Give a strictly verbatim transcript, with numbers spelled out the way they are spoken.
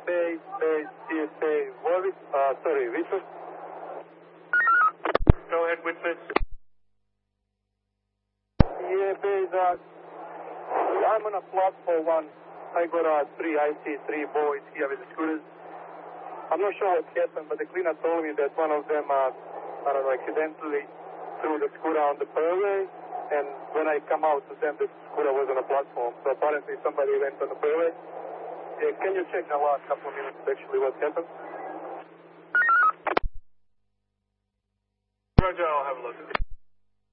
Bay, Bay, C S A, Warwick, uh, sorry, Richard. Go ahead, witness. Yeah, Bay, uh, I'm on a plot for one. I got uh, three, I see three boys here with the scooters. I'm not sure what happened, but the cleaner told me that one of them, uh, I don't know, accidentally threw the scooter on the fairway, and when I come out to them, the scooter was on a platform. So apparently somebody went on the fairway. Yeah, can you check the last couple of minutes actually what happened? Roger, I'll have a look.